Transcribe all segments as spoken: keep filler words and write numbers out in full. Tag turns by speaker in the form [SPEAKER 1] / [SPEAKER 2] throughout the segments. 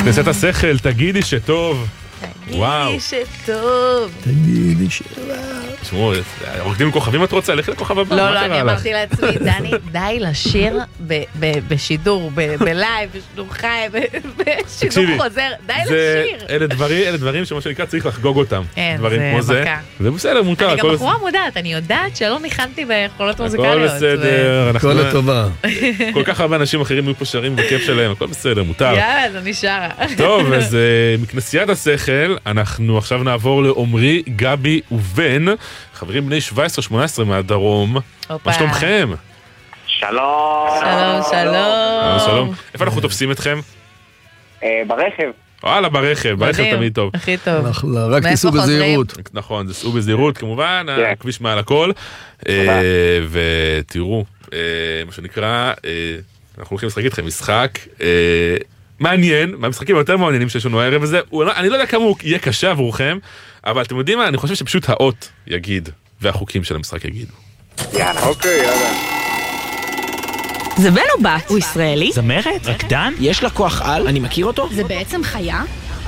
[SPEAKER 1] מכנסת השכל, תגידי שטוב.
[SPEAKER 2] תגידי שטוב.
[SPEAKER 3] תגידי שטוב.
[SPEAKER 1] תשמעו, עורך-דין כוכבים את רוצה? לכי לכוכב הבא.
[SPEAKER 2] לא, לא, אני אמרתי לעצמי, דני, די לשיר בשידור, בלייב, בשידור חי, בשידור חוזר, די לשיר.
[SPEAKER 1] אלה דברים שמה שנקרא צריך לחגוג אותם.
[SPEAKER 2] כן,
[SPEAKER 1] זה
[SPEAKER 2] מכה.
[SPEAKER 1] זה בסדר, מותר.
[SPEAKER 2] אני גם בחורה מודעת, אני יודעת שלא ניחנתי ביכולות מוזיקליות.
[SPEAKER 1] הכל בסדר.
[SPEAKER 3] כל הטובה.
[SPEAKER 1] כל כך הרבה אנשים אחרים היו פה שרים בכיף שלהם, הכל בסדר, מותר.
[SPEAKER 2] יאללה, אז אני שרה.
[SPEAKER 1] טוב, אז מכנסיית השכל, אנחנו עכשיו נעבור לעומרי, גבי ובן, חברים בני שבע עשרה שמונה עשרה מהדרום. מה שלומכם?
[SPEAKER 4] שלום.
[SPEAKER 2] שלום, שלום.
[SPEAKER 1] שלום. איפה אנחנו תופסים אתכם?
[SPEAKER 4] ברכב.
[SPEAKER 1] וואלה, ברכב, ברכב תמיד טוב.
[SPEAKER 2] הכי טוב.
[SPEAKER 3] רק תיסעו בזהירות.
[SPEAKER 1] נכון, תיסעו בזהירות כמובן, הכביש מעל הכל. ותראו, מה שנקרא, אנחנו הולכים לשחק איתכם משחק מעניין, מהמשחקים היותר מעניינים שיש לנו הערב הזה. אני לא יודע כמה הוא יהיה קשה עבורכם, אבל אתם יודעים מה? אני חושב שפשוט האות יגיד, והחוקים של המשחק יגידו.
[SPEAKER 4] יאללה, אוקיי, יאללה.
[SPEAKER 5] זה בן או בת? הוא ישראלי?
[SPEAKER 6] זמרת? רקדן?
[SPEAKER 7] יש לה כוח על? אני מכיר אותו?
[SPEAKER 5] זה בעצם חיה?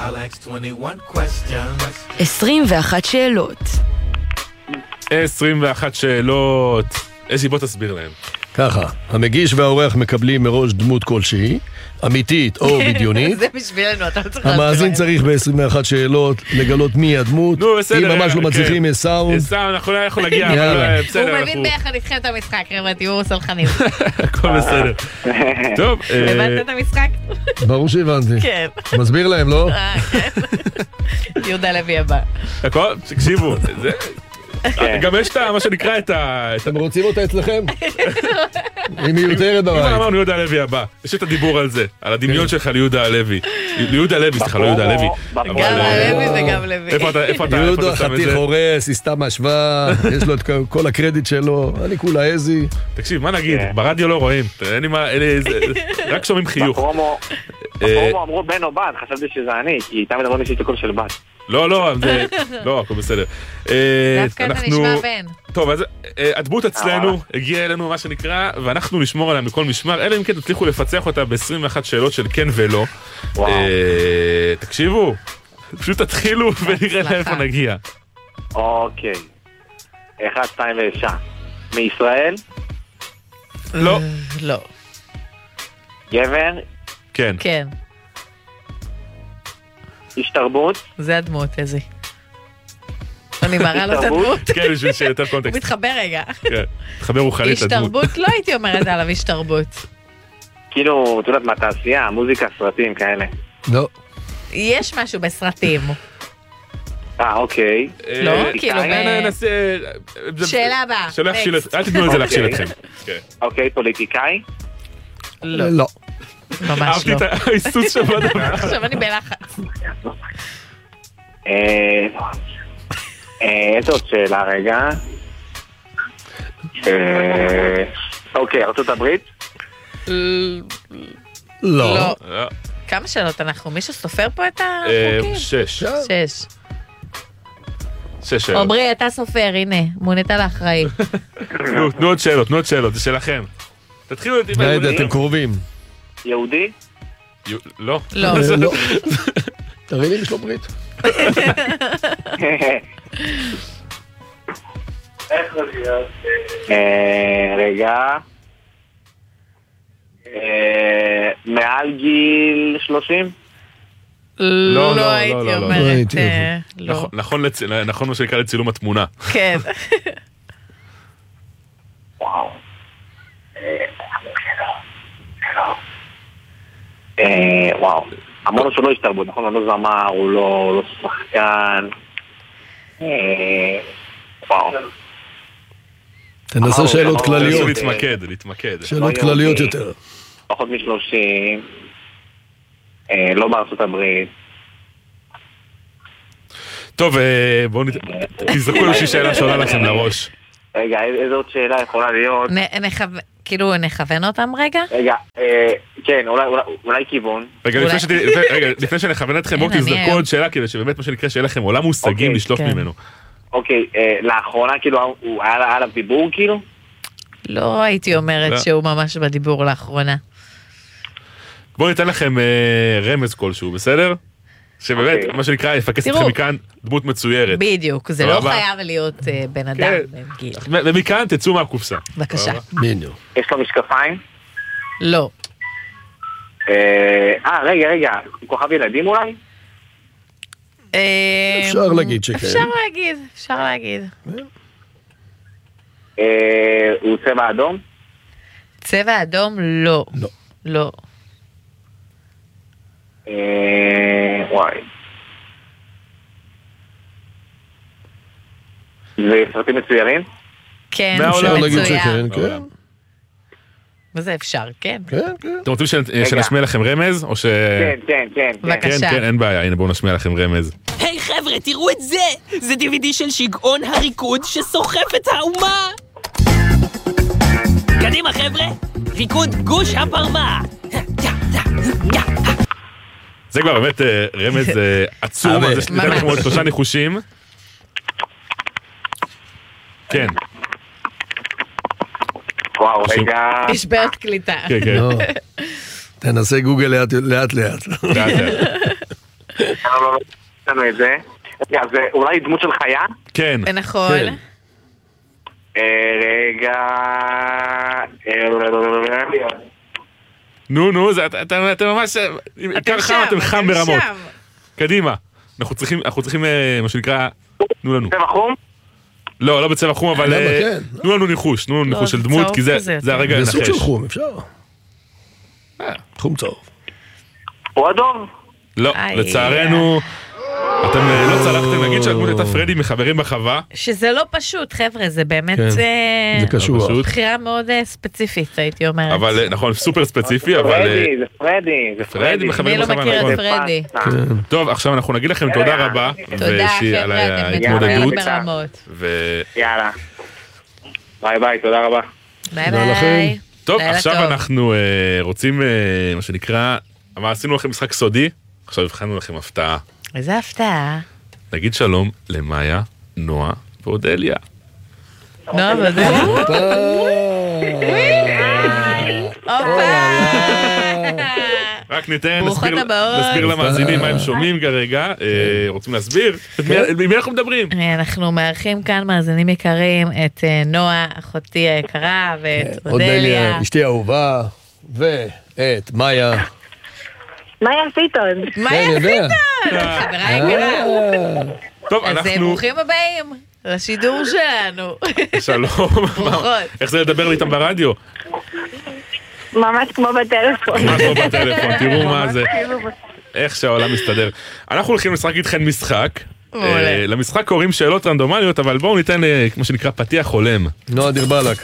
[SPEAKER 5] עשרים ואחת שאלות.
[SPEAKER 1] עשרים ואחת שאלות. איזי, בוא תסביר להם.
[SPEAKER 3] ככה, המגיש והאורח מקבלים מראש דמות כלשהי, אמיתית או בדיונית.
[SPEAKER 2] זה בשבילנו, אתה לא צריך להסביר.
[SPEAKER 3] המאזין צריך ב-עשרים ואחת שאלות לגלות מי הדמות. אם ממש לא מצליחים, יש סאונד.
[SPEAKER 1] סאונד, אנחנו לא יכולים להגיע.
[SPEAKER 2] הוא מבין ביחד איתכם את המשחק, חבר'ה, תהיו סלחנים.
[SPEAKER 1] הכל בסדר. טוב.
[SPEAKER 2] הבנת את המשחק?
[SPEAKER 3] ברור שהבנתי.
[SPEAKER 2] כן.
[SPEAKER 3] מסביר להם, לא?
[SPEAKER 2] יהודה לוי הבא.
[SPEAKER 1] הכל, תקשיבו, זה... גם יש את מה שנקרא את ה...
[SPEAKER 3] אתם רוצים אותה אצלכם? היא מיותרת בבית.
[SPEAKER 1] אם אמרנו יהודה הלוי הבא, יש את הדיבור על זה, על הדמיון שלך ליהודה הלוי. ליהודה הלוי, סליחה, לא יהודה הלוי.
[SPEAKER 2] גם הלוי וגם לוי.
[SPEAKER 1] איפה אתה?
[SPEAKER 3] יהודה חתיך הורס, היא סתם השוואה, יש לו את כל הקרדיט שלו, אני כולה איזי.
[SPEAKER 1] תקשיב, מה נגיד? ברדיו לא רואים, אין לי מה, רק שומעים חיוך.
[SPEAKER 4] בפרומו אמרו בן או בת, חשבתי שזה אני, כי תמיד אמרו לי שיש קול של בת.
[SPEAKER 1] לא, לא, זה... לא, הכל בסדר.
[SPEAKER 2] דווקא אתה נשמע בן.
[SPEAKER 1] טוב, אז הדמות אצלנו הגיעה אלינו, מה שנקרא, ואנחנו נשמור עליה מכל משמר, אלא אם כן תצליחו לפצח אותה ב-עשרים ואחת שאלות של כן ולא. תקשיבו, פשוט תתחילו ונראה לאיפה נגיע.
[SPEAKER 4] אוקיי. אחד, שתיים ואישה. מישראל?
[SPEAKER 1] לא.
[SPEAKER 2] לא.
[SPEAKER 4] גבר?
[SPEAKER 1] כן.
[SPEAKER 2] כן.
[SPEAKER 4] איש תרבות?
[SPEAKER 2] זה הדמות, איזי. אני מראה לו את הדמות.
[SPEAKER 1] כן, בשביל שיותר קונטקסט.
[SPEAKER 2] הוא מתחבר רגע.
[SPEAKER 1] כן, מתחבר רוחנית לדמות.
[SPEAKER 2] איש תרבות, לא הייתי אומרת עליו איש תרבות.
[SPEAKER 4] כאילו, את יודעת מהתעשייה, מוזיקה, סרטים כאלה.
[SPEAKER 3] לא.
[SPEAKER 2] יש משהו בסרטים.
[SPEAKER 4] אה, אוקיי.
[SPEAKER 2] לא, כאילו... שאלה הבאה.
[SPEAKER 1] אל תתנו לזה להכשיל אתכם.
[SPEAKER 4] אוקיי, פוליטיקאי?
[SPEAKER 2] לא.
[SPEAKER 3] לא.
[SPEAKER 2] ממש לא.
[SPEAKER 1] אהבתי את ההיסוס של הדבר.
[SPEAKER 2] עכשיו אני בלחץ.
[SPEAKER 4] איזו עוד שאלה רגע. אוקיי, ארצות הברית?
[SPEAKER 3] לא.
[SPEAKER 2] כמה שאלות אנחנו? מישהו סופר פה את החוקים?
[SPEAKER 1] שש.
[SPEAKER 2] שש.
[SPEAKER 1] שש שאלות.
[SPEAKER 2] עומרי, אתה סופר, הנה, מונית לאחראי.
[SPEAKER 1] תנו עוד שאלות, תנו עוד שאלות, זה שלכם. תתחילו את...
[SPEAKER 3] אתם קרובים.
[SPEAKER 4] יהודי?
[SPEAKER 1] לא.
[SPEAKER 2] לא.
[SPEAKER 3] תראי לי אם יש לו ברית.
[SPEAKER 4] איך רגע. מעל גיל שלושים?
[SPEAKER 2] לא, לא הייתי אומרת.
[SPEAKER 1] נכון מה שנקרא לצילום התמונה.
[SPEAKER 2] כן.
[SPEAKER 4] וואו. וואו. אמרנו שהוא לא יש תרבות, נכון? הוא לא זמר, הוא לא שחקן. וואו.
[SPEAKER 3] תנסה שאלות כלליות.
[SPEAKER 1] להתמקד, להתמקד.
[SPEAKER 3] שאלות כלליות יותר.
[SPEAKER 4] פחות משלושים. לא בארצות הברית.
[SPEAKER 1] טוב, בואו תזרקו איזושהי שאלה שעולה לכם לראש.
[SPEAKER 4] רגע, איזו עוד שאלה יכולה להיות?
[SPEAKER 2] כאילו נכוון אותם רגע?
[SPEAKER 4] רגע, כן, אולי כיוון.
[SPEAKER 1] רגע, לפני שנכוון אתכם, בואו תזרקו עוד שאלה, כדי שבאמת מה שנקרא שיהיה לכם עולם מושגים לשלוף ממנו.
[SPEAKER 4] אוקיי, לאחרונה כאילו הוא היה עליו דיבור כאילו?
[SPEAKER 2] לא הייתי אומרת שהוא ממש בדיבור לאחרונה.
[SPEAKER 1] בואו ניתן לכם רמז כלשהו, בסדר? שבאמת, מה שנקרא, יפקס אתכם מכאן דמות מצוירת.
[SPEAKER 2] בדיוק, זה לא חייב להיות בן אדם.
[SPEAKER 1] ומכאן תצאו מהקופסה.
[SPEAKER 2] בבקשה.
[SPEAKER 4] יש לו משקפיים?
[SPEAKER 2] לא.
[SPEAKER 4] אה, רגע, רגע, כוכב ילדים אולי?
[SPEAKER 3] אפשר להגיד שכן.
[SPEAKER 2] אפשר להגיד, אפשר להגיד.
[SPEAKER 4] הוא צבע אדום?
[SPEAKER 2] צבע אדום? לא.
[SPEAKER 3] לא.
[SPEAKER 2] לא.
[SPEAKER 4] וואי. זה סרטים מצוירים?
[SPEAKER 2] כן,
[SPEAKER 3] אפשר
[SPEAKER 2] זה
[SPEAKER 3] להגיד
[SPEAKER 2] מצויר.
[SPEAKER 3] שכן, כן.
[SPEAKER 2] וזה אפשר, כן.
[SPEAKER 3] כן, כן.
[SPEAKER 1] אתם רוצים שנשמיע לכם רמז? או ש...
[SPEAKER 4] כן, כן, כן.
[SPEAKER 2] בבקשה.
[SPEAKER 1] כן, כן, אין בעיה, הנה בואו נשמיע לכם רמז.
[SPEAKER 7] היי חבר'ה, תראו את זה! זה די וי די של שיגעון הריקוד שסוחף את האומה! קדימה חבר'ה, ריקוד גוש הפרמה!
[SPEAKER 1] זה כבר באמת רמז עצום, אז יש ניתן לכם עוד שלושה ניחושים. כן.
[SPEAKER 4] וואו, רגע.
[SPEAKER 2] יש בעיות קליטה.
[SPEAKER 1] כן, כן.
[SPEAKER 3] תנסה גוגל לאט לאט.
[SPEAKER 1] לאט לאט.
[SPEAKER 4] לא, לא, יש לנו את זה. זה אולי דמות של חיה?
[SPEAKER 1] כן.
[SPEAKER 2] נכון.
[SPEAKER 4] רגע...
[SPEAKER 1] נו, נו, אתם ממש...
[SPEAKER 2] אתם שם,
[SPEAKER 1] אתם חם ברמות.
[SPEAKER 2] שם.
[SPEAKER 1] קדימה. אנחנו צריכים, אנחנו צריכים, מה שנקרא, תנו לנו.
[SPEAKER 4] צבע חום?
[SPEAKER 1] לא, לא בצבע חום, אבל תנו לנו ניחוש, תנו לנו ניחוש של דמות, כי זה הרגע לנחש.
[SPEAKER 3] זה סוג של חום, אפשר. חום צהוב.
[SPEAKER 4] הוא אדום?
[SPEAKER 1] לא, לצערנו, אתם לא צלחתם להגיד שהדמות הייתה פרדי מחברים בחווה.
[SPEAKER 2] שזה לא פשוט, חבר'ה, זה באמת
[SPEAKER 3] זה קשור.
[SPEAKER 2] בחירה מאוד ספציפית, הייתי אומרת.
[SPEAKER 1] אבל, נכון, סופר ספציפי, אבל...
[SPEAKER 4] פרדי, זה פרדי, זה
[SPEAKER 1] פרדי מחברים בחווה,
[SPEAKER 2] מי לא מכיר
[SPEAKER 1] נכון.
[SPEAKER 2] את פרדי?
[SPEAKER 1] טוב, עכשיו אנחנו נגיד לכם תודה רבה.
[SPEAKER 2] תודה, חבר'ה, אתם מתמודדים ברמות.
[SPEAKER 4] יאללה. ביי ביי, תודה רבה.
[SPEAKER 2] ביי ביי.
[SPEAKER 1] טוב, עכשיו אנחנו רוצים, מה שנקרא, אבל עשינו לכם משחק סודי, עכשיו הבחנו לכם הפתעה.
[SPEAKER 2] איזה הפתעה.
[SPEAKER 1] נגיד שלום למאיה, נועה ואודליה.
[SPEAKER 2] נועה ואודליה?
[SPEAKER 1] רק ניתן, נסביר למאזינים מה הם שומעים כרגע, רוצים להסביר? מי אנחנו מדברים?
[SPEAKER 2] אנחנו מארחים כאן מאזינים יקרים, את נועה, אחותי היקרה, ואת אודליה.
[SPEAKER 3] אשתי האהובה, ואת מאיה.
[SPEAKER 6] מאיה פיתון.
[SPEAKER 2] מאיה פיתון, חברה יקרה.
[SPEAKER 1] טוב,
[SPEAKER 2] אז
[SPEAKER 1] אנחנו...
[SPEAKER 2] ברוכים הבאים לשידור שלנו.
[SPEAKER 1] שלום. איך זה לדבר איתם ברדיו?
[SPEAKER 6] ממש כמו בטלפון.
[SPEAKER 1] ממש כמו בטלפון, תראו מה זה. איך שהעולם מסתדר. אנחנו הולכים לשחק איתכן משחק. למשחק קוראים שאלות רנדומליות, אבל בואו ניתן מה שנקרא פתיח הולם.
[SPEAKER 3] נועה דיר בלק.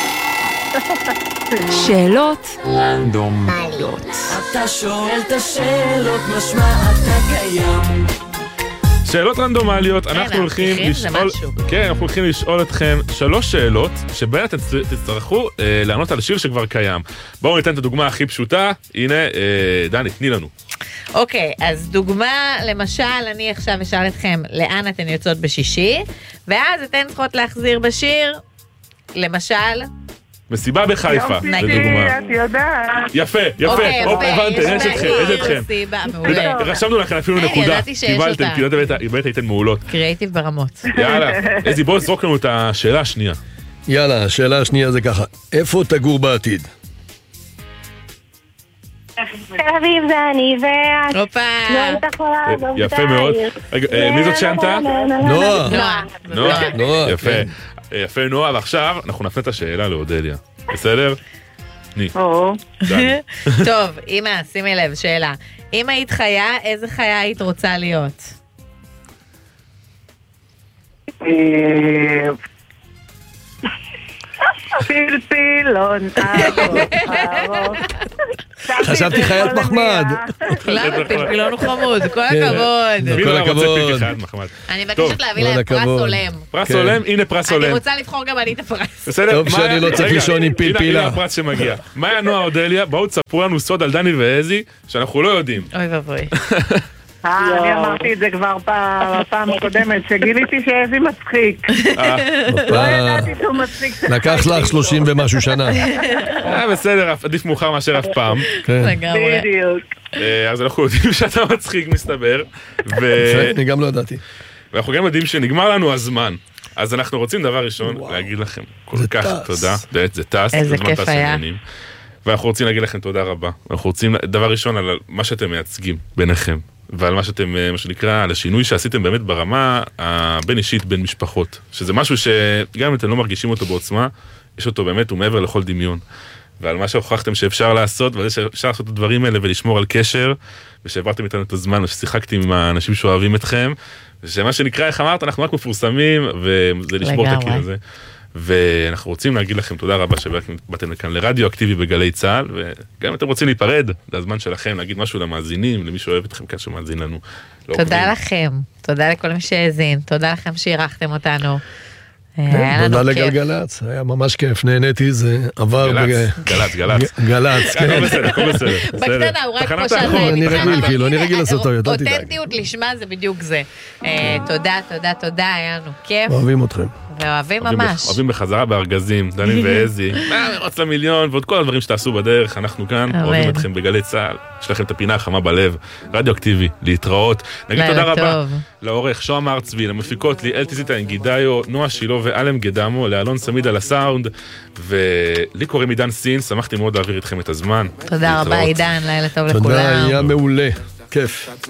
[SPEAKER 5] שאלות רנדומליות.
[SPEAKER 8] אתה שואל את השאלות, משמע אתה קיים.
[SPEAKER 1] שאלות רנדומליות, אנחנו הולכים לשאול, כן, אנחנו הולכים לשאול אתכם שלוש שאלות שבהן אתם תצטרכו לענות על שיר שכבר קיים. בואו ניתן את הדוגמה הכי פשוטה, הנה, דני, תני לנו.
[SPEAKER 2] אוקיי, אז דוגמה, למשל, אני עכשיו אשאל אתכם לאן אתן יוצאות בשישי, ואז אתן צריכות להחזיר בשיר, למשל...
[SPEAKER 1] מסיבה בחיפה, לדוגמה.
[SPEAKER 6] את יודעת.
[SPEAKER 1] יפה, יפה, הופ, הבנתם, יש אתכם, יש אתכם. רשמנו לכם אפילו נקודה, קיבלתם, כי באמת הייתן מעולות.
[SPEAKER 2] קריאיטיב ברמות.
[SPEAKER 1] יאללה, איזי, בואו נזרוק לנו את השאלה השנייה.
[SPEAKER 3] יאללה, השאלה השנייה זה ככה, איפה תגור בעתיד?
[SPEAKER 6] תל אביב זה אני ואת.
[SPEAKER 2] הופה.
[SPEAKER 1] יפה מאוד. מי זאת שענתה?
[SPEAKER 3] נועה.
[SPEAKER 2] נועה.
[SPEAKER 3] נועה.
[SPEAKER 1] יפה. יפה נועה, ועכשיו אנחנו נפנה את השאלה לאודליה. בסדר? ני.
[SPEAKER 2] טוב, אמא, שימי לב, שאלה. אם היית חיה, איזה חיה היית רוצה להיות?
[SPEAKER 6] פלפילון ארוך.
[SPEAKER 3] חשבתי חיית מחמד.
[SPEAKER 2] למה? פלפילון הוא חמוד, כל הכבוד.
[SPEAKER 3] כל הכבוד.
[SPEAKER 2] אני מבקשת להביא להם פרס הולם.
[SPEAKER 1] פרס הולם, הנה פרס הולם.
[SPEAKER 2] אני רוצה לבחור גם אני את הפרס.
[SPEAKER 3] טוב שאני לא צריך לישון עם פלפילה.
[SPEAKER 1] הנה הפרס שמגיע. מאיה, נועה, אודליה, בואו תספרו לנו סוד על דני ואיזי שאנחנו לא יודעים.
[SPEAKER 2] אוי ואבוי.
[SPEAKER 6] אה, אני אמרתי את זה כבר בפעם הקודמת, שגיליתי שאיזי מצחיק. לא ידעתי שהוא מצחיק.
[SPEAKER 3] לקח לך שלושים ומשהו שנה.
[SPEAKER 1] אה, בסדר, עדיף מאוחר מאשר אף פעם.
[SPEAKER 2] לגמרי.
[SPEAKER 6] בדיוק.
[SPEAKER 1] אז אנחנו יודעים שאתה מצחיק, מסתבר.
[SPEAKER 3] אני גם לא ידעתי.
[SPEAKER 1] ואנחנו גם יודעים שנגמר לנו הזמן. אז אנחנו רוצים דבר ראשון להגיד לכם כל כך תודה. באמת, זה טס.
[SPEAKER 2] איזה כיף היה.
[SPEAKER 1] ואנחנו רוצים להגיד לכם תודה רבה. אנחנו רוצים דבר ראשון על מה שאתם מייצגים ביניכם. ועל מה שאתם, מה שנקרא, על השינוי שעשיתם באמת ברמה הבין אישית בין משפחות. שזה משהו שגם אם אתם לא מרגישים אותו בעוצמה, יש אותו באמת, הוא מעבר לכל דמיון. ועל מה שהוכחתם שאפשר לעשות, ועל זה שאפשר לעשות את הדברים האלה ולשמור על קשר, ושעברתם איתנו את הזמן, וששיחקתם עם האנשים שאוהבים אתכם, ושמה שנקרא, איך אמרת, אנחנו רק מפורסמים, וזה לשמור את הקיר הזה. ואנחנו רוצים להגיד לכם תודה רבה שבאתם לכאן לרדיו אקטיבי בגלי צהל, וגם אם אתם רוצים להיפרד, זה הזמן שלכם להגיד משהו למאזינים, למי שאוהב אתכם כאן שמאזין לנו.
[SPEAKER 2] תודה לכם, תודה לכל מי שהאזין, תודה לכם שאירחתם אותנו.
[SPEAKER 3] תודה לגלגלץ, היה ממש כיף, נהניתי, זה עבר...
[SPEAKER 1] גלץ, גלץ.
[SPEAKER 3] גלץ, כן.
[SPEAKER 1] הכל בסדר, הכל בסדר.
[SPEAKER 2] בקטנה, הוא רק כמו שאתה...
[SPEAKER 3] אני רגיל, כאילו, אני רגיל לעשות טעויות, אל תדאג.
[SPEAKER 2] אותנטיות לשמה זה בדיוק זה. תודה, תודה, תודה, היה לנו כיף.
[SPEAKER 3] אוהבים אתכם.
[SPEAKER 2] ואוהבים ממש.
[SPEAKER 1] אוהבים בחזרה בארגזים, דני ואזי, מרוץ למיליון, ועוד כל הדברים שתעשו בדרך, אנחנו כאן, אוהבים אתכם בגלי צהל, יש לכם את הפינה החמה בלב, רדיו אקטיבי, להתראות. נגיד תודה רבה לעורך שוהם הר צבי, למפיקות לי אלטי זיטה אינגידאיו, נועה שילו ואלם גדמו, לאלון סמיד על הסאונד, ולי קוראים עידן סין, שמחתי מאוד להעביר איתכם את הזמן.
[SPEAKER 2] תודה רבה עידן, לילה טוב לכולם.
[SPEAKER 3] תודה, היה מעולה, כיף.